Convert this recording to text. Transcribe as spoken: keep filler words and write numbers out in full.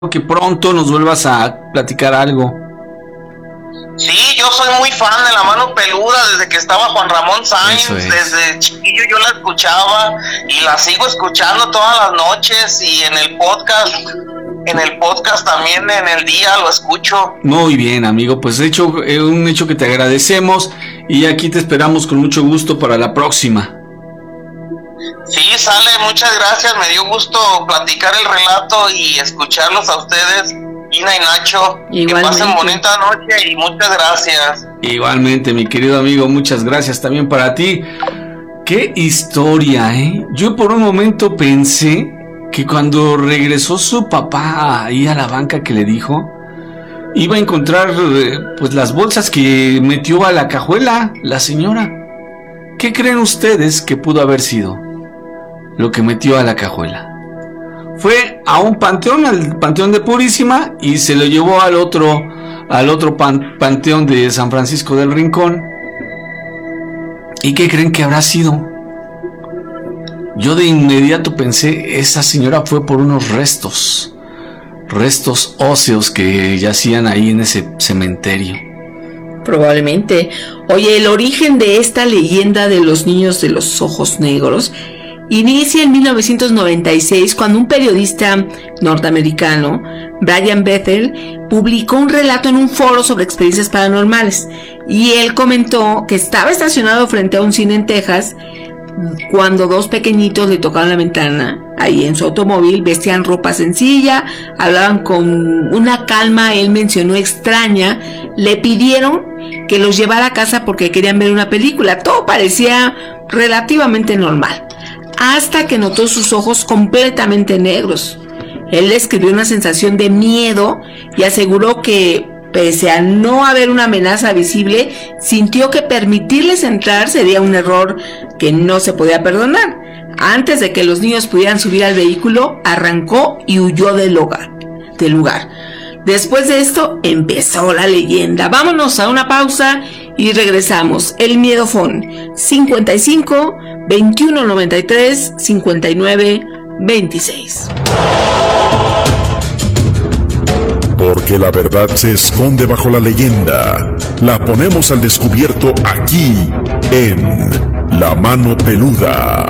que pronto nos vuelvas a platicar algo. Sí, yo soy muy fan de La Mano Peluda desde que estaba Juan Ramón Sáenz, es. Desde chiquillo yo la escuchaba y la sigo escuchando todas las noches, y en el podcast, en el podcast también en el día lo escucho. Muy bien, amigo, pues hecho, eh, un hecho que te agradecemos, y aquí te esperamos con mucho gusto para la próxima. Sí, sale, muchas gracias, me dio gusto platicar el relato y escucharlos a ustedes, Ina y Nacho. Igualmente. Que pasen bonita noche y muchas gracias. Igualmente, mi querido amigo, muchas gracias también para ti. Qué historia, ¿eh? Yo por un momento pensé que cuando regresó su papá ahí a la banca que le dijo, iba a encontrar pues las bolsas que metió a la cajuela la señora. ¿Qué creen ustedes que pudo haber sido lo que metió a la cajuela? Fue a un panteón, al panteón de Purísima, y se lo llevó al otro, al otro pan, panteón de San Francisco del Rincón. ¿Y qué creen que habrá sido? Yo de inmediato pensé, esa señora fue por unos restos, restos óseos que yacían ahí en ese cementerio. Probablemente. Oye, el origen de esta leyenda de los niños de los ojos negros inicia en mil novecientos noventa y seis, cuando un periodista norteamericano, Brian Bethel, publicó un relato en un foro sobre experiencias paranormales, y él comentó que estaba estacionado frente a un cine en Texas cuando dos pequeñitos le tocaron la ventana ahí en su automóvil. Vestían ropa sencilla, hablaban con una calma, él mencionó, extraña. Le pidieron que los llevara a casa porque querían ver una película. Todo parecía relativamente normal, hasta que notó sus ojos completamente negros. Él describió una sensación de miedo y aseguró que, pese a no haber una amenaza visible, sintió que permitirles entrar sería un error que no se podía perdonar. Antes de que los niños pudieran subir al vehículo, arrancó y huyó del lugar. Del lugar. Después de esto, empezó la leyenda. Vámonos a una pausa y regresamos. El Miedofón, cincuenta y cinco, veintiuno noventa y tres, cincuenta y nueve, veintiséis. Porque la verdad se esconde bajo la leyenda. La ponemos al descubierto aquí, en La Mano Peluda.